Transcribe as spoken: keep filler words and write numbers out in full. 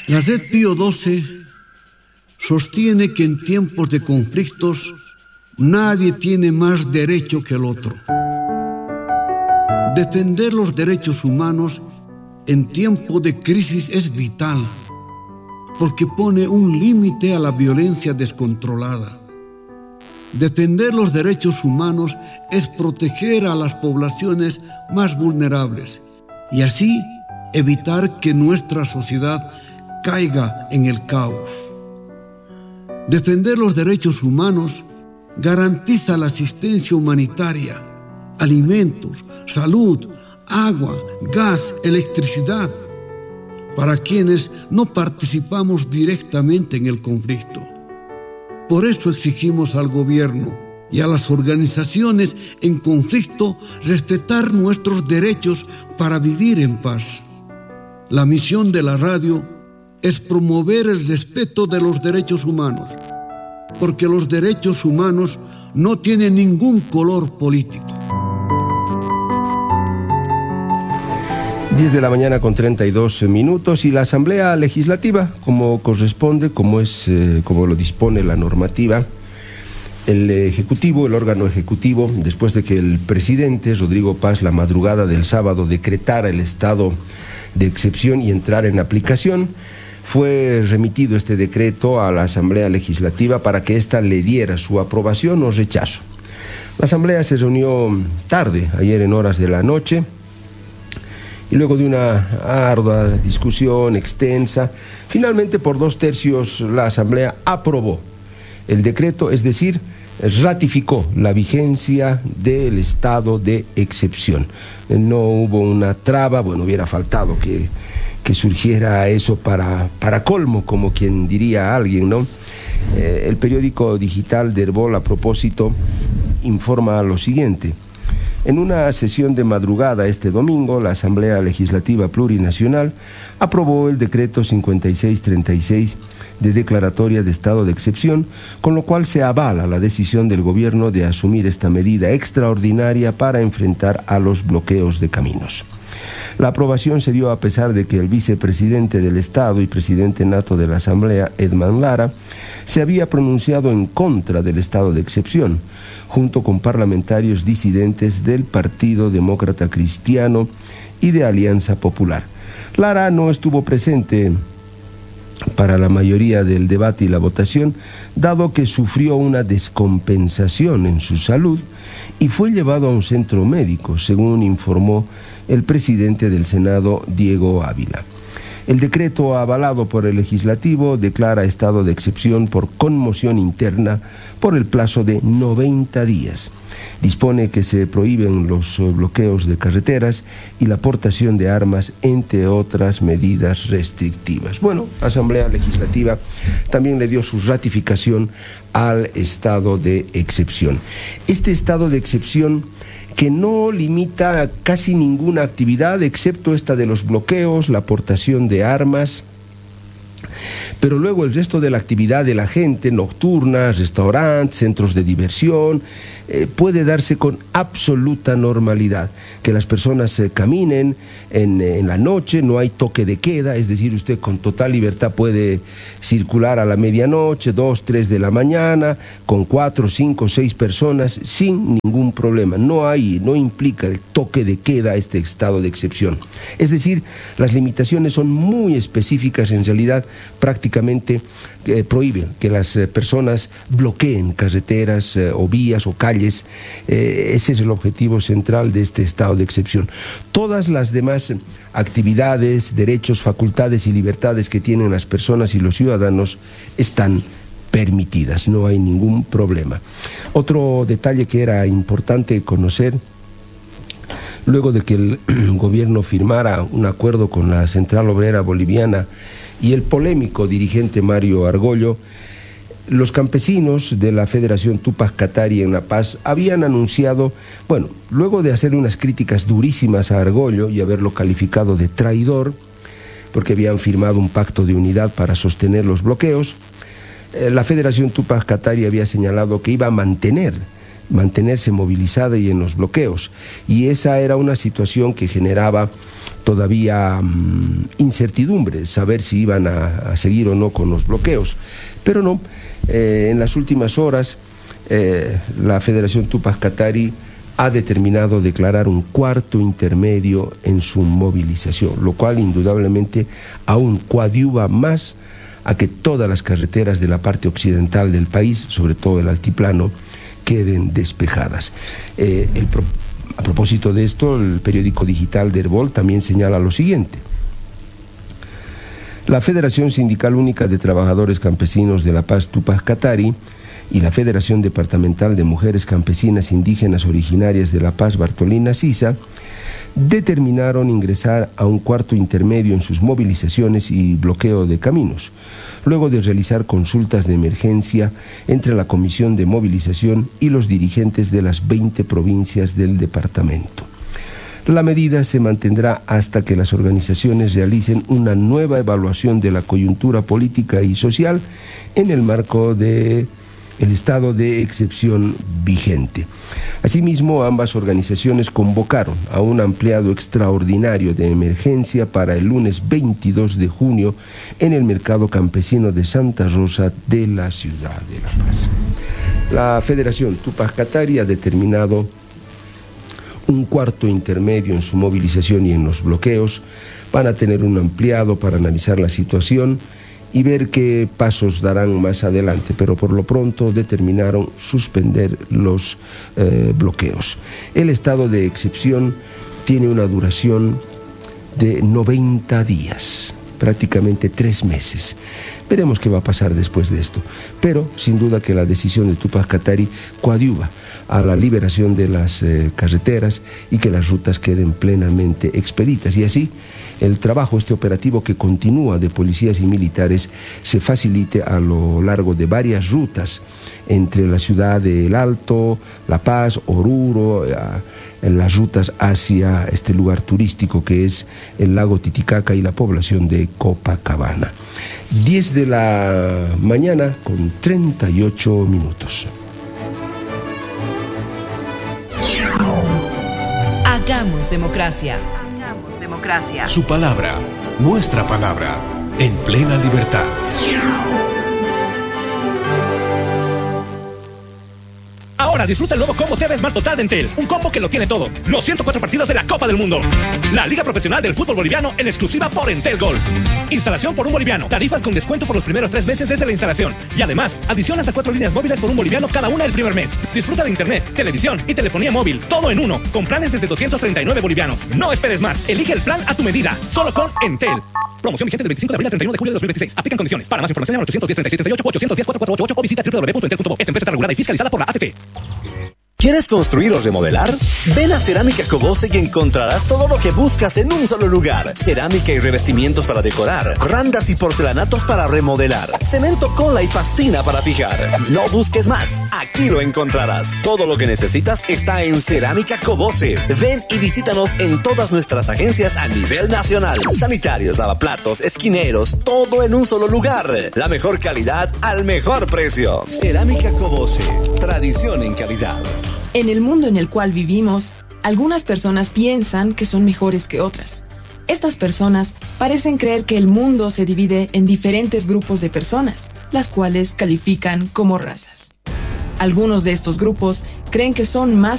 La Red Pío doce sostiene que en tiempos de conflictos nadie tiene más derecho que el otro. Defender los derechos humanos en tiempo de crisis es vital, porque pone un límite a la violencia descontrolada. Defender los derechos humanos es proteger a las poblaciones más vulnerables y así evitar que nuestra sociedad caiga en el caos. Defender los derechos humanos garantiza la asistencia humanitaria, alimentos, salud, agua, gas, electricidad, para quienes no participamos directamente en el conflicto. Por eso exigimos al gobierno y a las organizaciones en conflicto respetar nuestros derechos para vivir en paz. La misión de la radio es promover el respeto de los derechos humanos, porque los derechos humanos no tienen ningún color político. diez de la mañana con treinta y dos minutos y la Asamblea Legislativa, como corresponde, como es, eh, como lo dispone la normativa, el Ejecutivo, el órgano ejecutivo, después de que el presidente Rodrigo Paz la madrugada del sábado decretara el estado de excepción y entrar en aplicación, fue remitido este decreto a la Asamblea Legislativa para que ésta le diera su aprobación o rechazo. La Asamblea se reunió tarde, ayer en horas de la noche, y luego de una ardua discusión extensa, finalmente por dos tercios la Asamblea aprobó el decreto, es decir, ratificó la vigencia del estado de excepción. No hubo una traba, bueno, hubiera faltado que, que surgiera eso para, para colmo, como quien diría alguien, ¿no? Eh, el periódico digital Derbol, a propósito, informa lo siguiente. En una sesión de madrugada este domingo, la Asamblea Legislativa Plurinacional aprobó el decreto cincuenta y seis treinta y seis de declaratoria de estado de excepción, con lo cual se avala la decisión del gobierno de asumir esta medida extraordinaria para enfrentar a los bloqueos de caminos. La aprobación se dio a pesar de que el vicepresidente del Estado y presidente nato de la Asamblea, Edman Lara, se había pronunciado en contra del estado de excepción, junto con parlamentarios disidentes del Partido Demócrata Cristiano y de Alianza Popular. Lara no estuvo presente para la mayoría del debate y la votación, dado que sufrió una descompensación en su salud y fue llevado a un centro médico, según informó el presidente del Senado, Diego Ávila. El decreto avalado por el Legislativo declara estado de excepción por conmoción interna por el plazo de noventa días. Dispone que se prohíben los bloqueos de carreteras y la portación de armas, entre otras medidas restrictivas. Bueno, la Asamblea Legislativa también le dio su ratificación al estado de excepción. Este estado de excepción, que no limita casi ninguna actividad, excepto esta de los bloqueos, la aportación de armas, pero luego el resto de la actividad de la gente, nocturna, restaurantes, centros de diversión, eh, puede darse con absoluta normalidad. Que las personas eh, caminen en, en la noche, no hay toque de queda, es decir, usted con total libertad puede circular a la medianoche, dos, tres de la mañana, con cuatro, cinco, seis personas, sin ningún problema. No hay, no implica el toque de queda este estado de excepción. Es decir, las limitaciones son muy específicas, en realidad prácticamente eh, prohíben que las eh, personas bloqueen carreteras eh, o vías o calles. Eh, ese es el objetivo central de este estado de excepción. Todas las demás actividades, derechos, facultades y libertades que tienen las personas y los ciudadanos están permitidas, no hay ningún problema. Otro detalle que era importante conocer: luego de que el gobierno firmara un acuerdo con la Central Obrera Boliviana y el polémico dirigente Mario Argollo, los campesinos de la Federación Tupac Katari en La Paz habían anunciado, bueno, luego de hacer unas críticas durísimas a Argollo y haberlo calificado de traidor, porque habían firmado un pacto de unidad para sostener los bloqueos, eh, la Federación Tupac Katari había señalado que iba a mantener mantenerse movilizada y en los bloqueos, y esa era una situación que generaba todavía mmm, incertidumbre, saber si iban a, a seguir o no con los bloqueos. Pero no, eh, en las últimas horas eh, la Federación Tupac Katari ha determinado declarar un cuarto intermedio en su movilización, lo cual indudablemente aún coadyuva más a que todas las carreteras de la parte occidental del país, sobre todo el altiplano, queden despejadas. Eh, el pro a propósito de esto, el periódico digital Derbol también señala lo siguiente. La Federación Sindical Única de Trabajadores Campesinos de La Paz Tupac Katari y la Federación Departamental de Mujeres Campesinas Indígenas Originarias de La Paz Bartolina Sisa determinaron ingresar a un cuarto intermedio en sus movilizaciones y bloqueo de caminos, luego de realizar consultas de emergencia entre la Comisión de Movilización y los dirigentes de las veinte provincias del departamento. La medida se mantendrá hasta que las organizaciones realicen una nueva evaluación de la coyuntura política y social en el marco de el estado de excepción vigente. Asimismo, ambas organizaciones convocaron a un ampliado extraordinario de emergencia para el lunes veintidós de junio en el mercado campesino de Santa Rosa de la ciudad de La Paz. La Federación Tupac Katari ha determinado un cuarto intermedio en su movilización y en los bloqueos. Van a tener un ampliado para analizar la situación y ver qué pasos darán más adelante, pero por lo pronto determinaron suspender los eh, bloqueos. El estado de excepción tiene una duración de noventa días, prácticamente tres meses. Veremos qué va a pasar después de esto, pero sin duda que la decisión de Tupac Katari coadyuva a la liberación de las eh, carreteras y que las rutas queden plenamente expeditas, y así el trabajo, este operativo que continúa de policías y militares, se facilite a lo largo de varias rutas entre la ciudad de El Alto, La Paz, Oruro, en las rutas hacia este lugar turístico que es el lago Titicaca y la población de Copacabana. diez de la mañana con treinta y ocho minutos. Hagamos democracia. Hagamos democracia. Su palabra, nuestra palabra, en plena libertad. Ahora disfruta el nuevo combo T V Smart Total de Entel. Un combo que lo tiene todo. Los ciento cuatro partidos de la Copa del Mundo. La Liga Profesional del Fútbol Boliviano en exclusiva por Entel Gold. Instalación por un boliviano. Tarifas con descuento por los primeros tres meses desde la instalación. Y además, adición hasta cuatro líneas móviles por un boliviano cada una el primer mes. Disfruta de internet, televisión y telefonía móvil. Todo en uno. Con planes desde doscientos treinta y nueve bolivianos. No esperes más. Elige el plan a tu medida. Solo con Entel. Promoción vigente del veinticinco de abril al treinta y uno de julio de dos mil veintiséis. Aplican condiciones. Para más información llama al ochocientos diez, treinta y seis, treinta y ocho, ochocientos diez, cuatro cuatro ocho ocho o visita doble u doble u doble u punto entel punto bo. Esta empresa está regulada y fiscalizada por la A T T. ¿Quieres construir o remodelar? Ven a Cerámica Cobose y encontrarás todo lo que buscas en un solo lugar. Cerámica y revestimientos para decorar, randas y porcelanatos para remodelar, cemento, cola y pastina para fijar. No busques más, aquí lo encontrarás. Todo lo que necesitas está en Cerámica Cobose. Ven y visítanos en todas nuestras agencias a nivel nacional. Sanitarios, lavaplatos, esquineros, todo en un solo lugar. La mejor calidad al mejor precio. Cerámica Cobose, tradición en calidad. En el mundo en el cual vivimos, algunas personas piensan que son mejores que otras. Estas personas parecen creer que el mundo se divide en diferentes grupos de personas, las cuales califican como razas. Algunos de estos grupos creen que son más